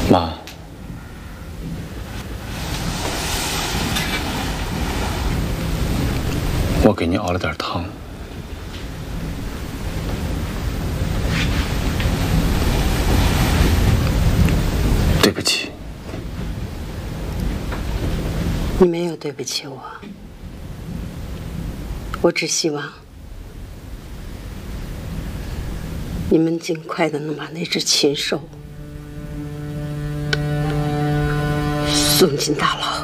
妈，我给你熬了点汤。对不起。 你没有对不起我，我只希望你们尽快的能把那只禽兽送进大牢。